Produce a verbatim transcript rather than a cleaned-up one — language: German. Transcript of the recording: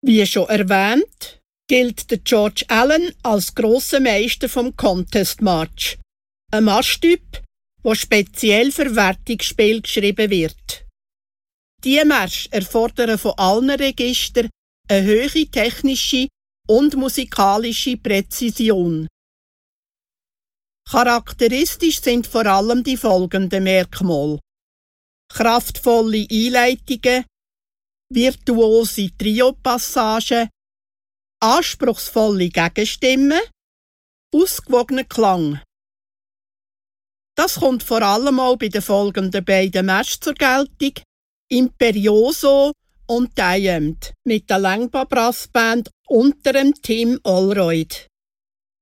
Wie schon erwähnt, gilt der George Allen als grosser Meister vom Contest March, ein Marschtyp, der speziell für Wertungsspiele geschrieben wird. Diese Märsche erfordern von allen Registern eine hohe technische und musikalische Präzision. Charakteristisch sind vor allem die folgenden Merkmale: kraftvolle Einleitungen, virtuose Trio-Passagen, anspruchsvolle Gegenstimmen, ausgewogener Klang. Das kommt vor allem auch bei den folgenden beiden Märschen zur Geltung: Imperioso und Diamond mit der Langba Brassband unter dem Tim Ollroyd.